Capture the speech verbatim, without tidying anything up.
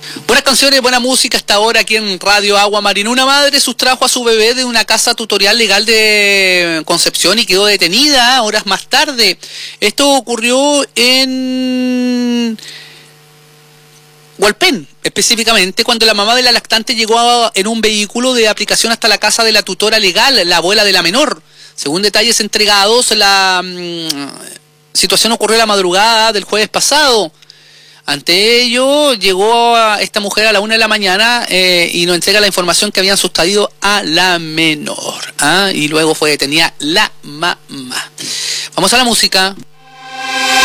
Buenas canciones, buena música hasta ahora aquí en Radio Agua Marina. Una madre sustrajo a su bebé de una casa tutorial legal de Concepción y quedó detenida horas más tarde. Esto ocurrió en Hualpén, específicamente, cuando la mamá de la lactante llegó a, en un vehículo de aplicación hasta la casa de la tutora legal, la abuela de la menor. Según detalles entregados, la mmm, situación ocurrió la madrugada del jueves pasado. Ante ello, llegó a esta mujer a la una de la mañana eh, y nos entrega la información que habían sustraído a la menor. ¿ah? Y luego fue detenida la mamá. Vamos a la música.